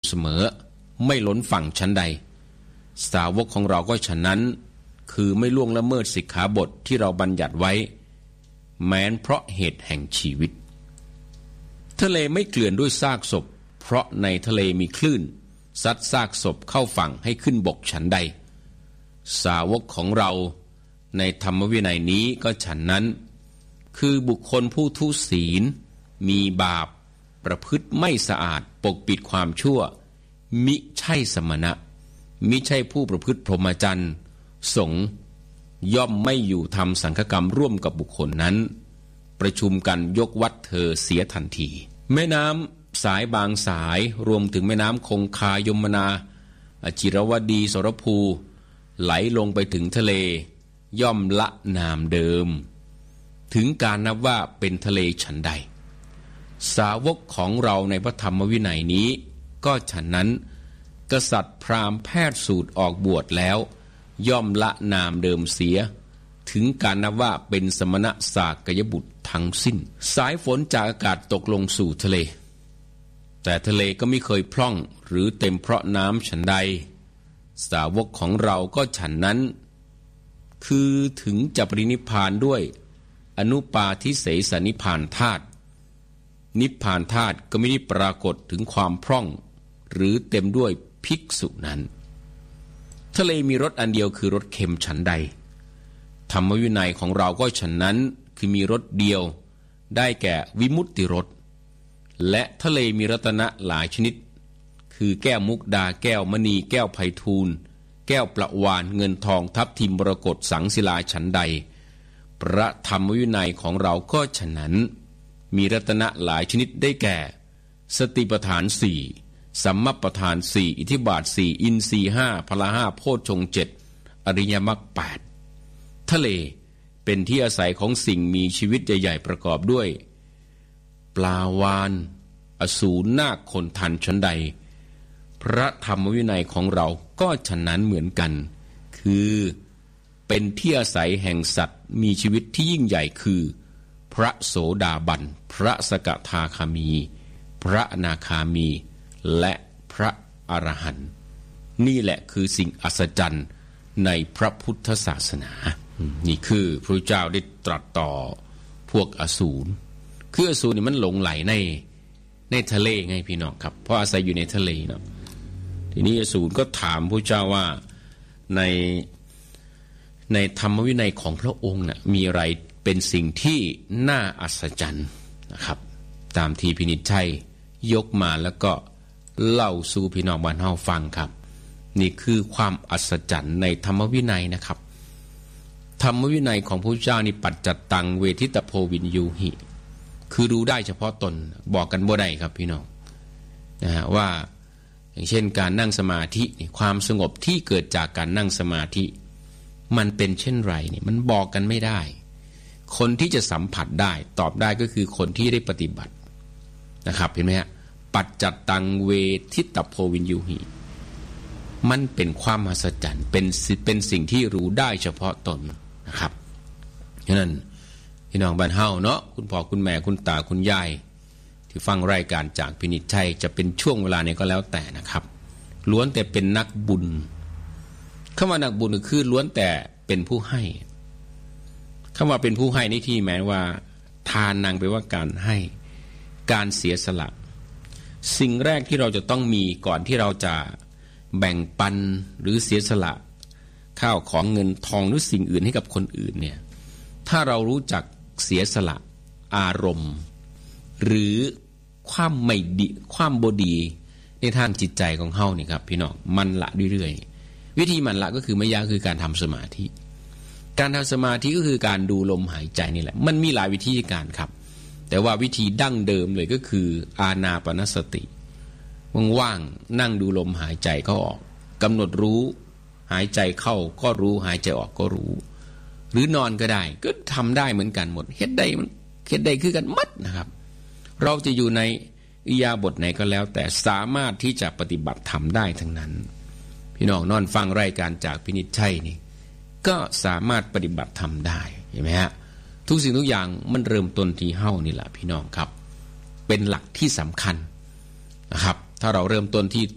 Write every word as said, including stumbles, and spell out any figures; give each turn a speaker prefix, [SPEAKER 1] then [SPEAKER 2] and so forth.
[SPEAKER 1] เสมอไม่ล้นฝั่งชั้นใดสาวกของเราก็ฉะนั้นคือไม่ล่วงละเมิดสิกขาบทที่เราบัญญัติไว้แม้นเพราะเหตุแห่งชีวิตทะเลไม่เกลื่อนด้วยซากศพเพราะในทะเลมีคลื่นซัดซากศพเข้าฝั่งให้ขึ้นบกฉันใดสาวกของเราในธรรมวินัยนี้ก็ฉันนั้นคือบุคคลผู้ทุศีลมีบาปประพฤติไม่สะอาดปกปิดความชั่วมิใช่สมณะมิใช่ผู้ประพฤติพรหมจรรย์สงฆ์ย่อมไม่อยู่ทำสังฆกรรมร่วมกับบุคคลนั้นประชุมกันยกวัดเธอเสียทันทีแม่น้ำสายบางสายรวมถึงแม่น้ำคงคายมนาจิรวดีสรภูไหลลงไปถึงทะเลย่อมละนามเดิมถึงการนับว่าเป็นทะเลฉันใดสาวกของเราในพระธรรมวินัยนี้ก็ฉะนั้นกษัตริย์พราหมณ์แพทย์สูตรออกบวชแล้วย่อมละนามเดิมเสียถึงการนับว่าเป็นสมณะสากยบุตรทั้งสิ้นสายฝนจากอากาศตกลงสู่ทะเลแต่ทะเลก็ไม่เคยพร่องหรือเต็มเพราะน้ำฉันใดสาวกของเราก็ฉันนั้นคือถึงจะปรินิพพานด้วยอนุปาทิเสสนิพพานธาตุนิพพานธาตุก็ไม่ได้ปรากฏถึงความพร่องหรือเต็มด้วยภิกษุนั้นทะเลมีรสอันเดียวคือรสเค็มฉันใดธรรมวินัยของเราก็ฉันนั้นคือมีรสเดียวได้แก่วิมุตติรสและทะเลมีรัตนะหลายชนิดคือแก้วมุกดาแก้วมณีแก้วไพฑูรย์แก้วประวานเงินทองทับทิมมรกตสังศิลาฉันใดพระธรรมวินัยของเราก็ฉะนั้นมีรัตนะหลายชนิดได้แก่สติปัฏฐานสี่สัมมัปปทานสี่อิทธิบาทสี่อินทรีย์ห้าพละห้าโพชฌงค์เจ็ดอริยมรรคแปดทะเลเป็นที่อาศัยของสิ่งมีชีวิตใหญ่ๆประกอบด้วยปลาวาฬอสูรนาคคนทันชั้นใดพระธรรมวินัยของเราก็ฉะนั้นเหมือนกันคือเป็นที่อาศัยแห่งสัตว์มีชีวิตที่ยิ่งใหญ่คือพระโสดาบันพระสกทาคามีพระอนาคามีและพระอรหันต์นี่แหละคือสิ่งอัศจรรย์ในพระพุทธศาสนานี่คือพระเจ้าได้ตรัสต่อพวกอสูรคืออสูรนี่มันหลงไหลในในทะเลไงพี่น้องครับเพราะอาศัยอยู่ในทะเลเนาะทีนี้อสูรก็ถามพระเจ้าว่าในในธรรมวินัยของพระองค์น่ะมีอะไรเป็นสิ่งที่น่าอัศจรรย์นะครับตามที่พินิจชัยยกมาแล้วก็เล่าสู่พี่น้องบ้านเฮาฟังครับนี่คือความอัศจรรย์ในธรรมวินัยนะครับธรรมวินัยของพระเจ้านี่ปัจจัตตังเวทิตโพวินยูหิคือรู้ได้เฉพาะตนบอกกันบ่ได้ครับพี่น้องนะฮะว่าอย่างเช่นการนั่งสมาธิความสงบที่เกิดจากการนั่งสมาธิมันเป็นเช่นไรเนี่ยมันบอกกันไม่ได้คนที่จะสัมผัสได้ตอบได้ก็คือคนที่ได้ปฏิบัตินะครับเห็นไหมฮะปัจจัตตังเวทิตโพวินยูหิมันเป็นความมหัศจรรย์เป็นเป็นสิ่งที่รู้ได้เฉพาะตนนะครับฉะนั้นพี่น้องบ้านเฮาเนาะคุณพ่อคุณแม่คุณตาคุณยายที่ฟังรายการจากพินิจชัยจะเป็นช่วงเวลาไหนก็แล้วแต่นะครับล้วนแต่เป็นนักบุญคำว่านักบุญก็คือล้วนแต่เป็นผู้ให้คำว่าเป็นผู้ให้ในที่หมายว่าทานนางไปว่าการให้การเสียสละสิ่งแรกที่เราจะต้องมีก่อนที่เราจะแบ่งปันหรือเสียสละข้าวของเงินทองหรือสิ่งอื่นให้กับคนอื่นเนี่ยถ้าเรารู้จักเสียสละอารมณ์หรือความไม่ดีความบดีในทางจิตใจของเฮานี่ครับพี่น้องมันละเรื่อยๆวิธีมันละก็คือไม่ยากคือการทำสมาธิการทำสมาธิก็คือการดูลมหายใจนี่แหละมันมีหลายวิธีการครับแต่ว่าวิธีดั้งเดิมเลยก็คืออานาปานสติว่างๆนั่งดูลมหายใจเข้าออกกำหนดรู้หายใจเข้าก็รู้หายใจออกก็รู้หรือนอนก็ได้ก็ทำได้เหมือนกันหมดเฮ็ดได้มันเฮ็ดได้คือกันมัดนะครับเราจะอยู่ในอิริยาบถไหนก็แล้วแต่สามารถที่จะปฏิบัติทำได้ทั้งนั้นพี่น้องนอนฟังรายการจากพินิจชัยนี่ก็สามารถปฏิบัติทำได้เห็นไหมฮะทุกสิ่งทุกอย่างมันเริ่มต้นที่เฮ้านี่แหละพี่น้องครับเป็นหลักที่สำคัญนะครับถ้าเราเริ่มต้นที่